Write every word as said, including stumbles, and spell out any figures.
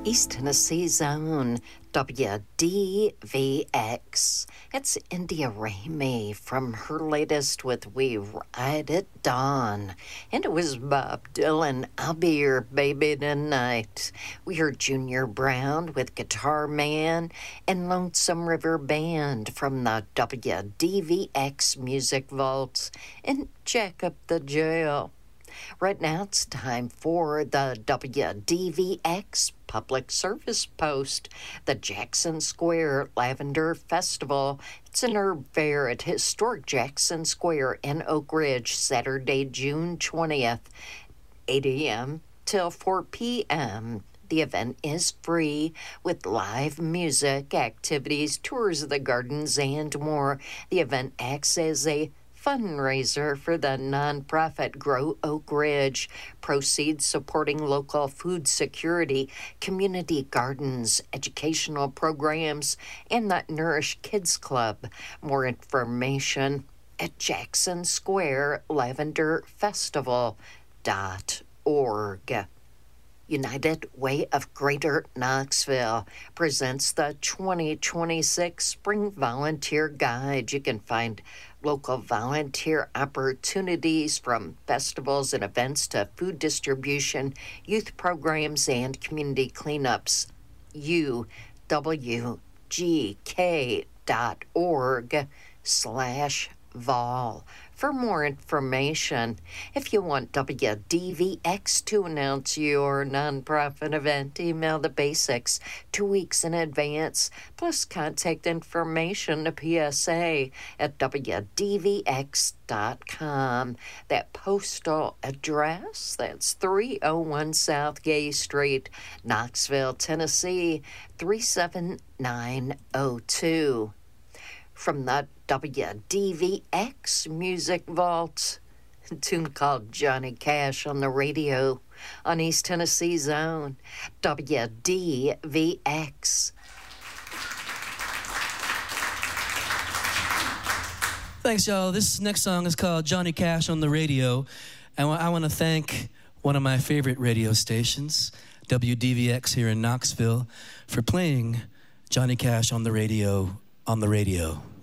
East Tennessee's own W D V X. It's India Ramey from her latest with We Ride at Dawn. And it was Bob Dylan, I'll Be Your Baby Tonight. We heard Junior Brown with Guitar Man and Lonesome River Band from the W D V X Music Vaults and Jack Up the Jail. Right now it's time for the W D V X Public Service Post, the Jackson Square Lavender Festival. It's an herb fair at historic Jackson Square in Oak Ridge, Saturday, June twentieth, eight a.m. till four p.m. The event is free with live music, activities, tours of the gardens, and more. The event acts as a fundraiser for the nonprofit Grow Oak Ridge. Proceeds supporting local food security, community gardens, educational programs, and the Nourish Kids Club. More information at jackson square lavender festival dot org. United Way of Greater Knoxville presents the twenty twenty-six Spring Volunteer Guide. You can find local volunteer opportunities from festivals and events to food distribution, youth programs, and community cleanups. U W G K dot org slash vol. For more information, if you want W D V X to announce your nonprofit event, email the basics two weeks in advance, plus contact information to P S A at W D V X dot com. That postal address, that's three oh one South Gay Street, Knoxville, Tennessee, three seven nine oh two. From the W D V X Music Vault, a tune called Johnny Cash on the radio on East Tennessee's own W D V X. Thanks, y'all. This next song is called Johnny Cash on the Radio. And I want to thank one of my favorite radio stations, W D V X here in Knoxville, for playing Johnny Cash on the radio on the radio.